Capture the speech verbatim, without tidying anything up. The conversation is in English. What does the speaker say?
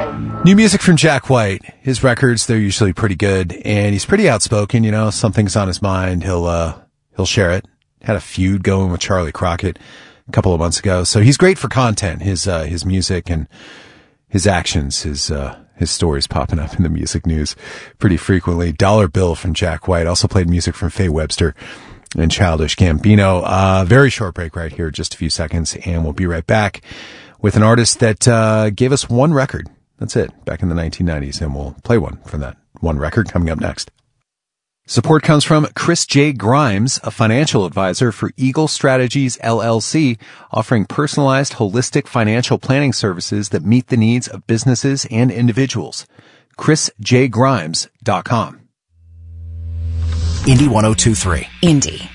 New music from Jack White. His records, they're usually pretty good, and he's pretty outspoken, you know. Something's on his mind, he'll uh he'll share it. Had a feud going with Charlie Crockett a couple of months ago. So he's great for content. His uh his music and his actions, his uh his stories popping up in the music news pretty frequently. Dollar Bill from Jack White. Also played music from Faye Webster and Childish Gambino. Uh very short break right here, just a few seconds, and we'll be right back with an artist that uh gave us one record. That's it, back in the nineteen nineties, and we'll play one from that one record coming up next. Support comes from Chris J. Grimes, a financial advisor for Eagle Strategies, L L C, offering personalized, holistic financial planning services that meet the needs of businesses and individuals. chris j grimes dot com. Indy one oh two three. Indy.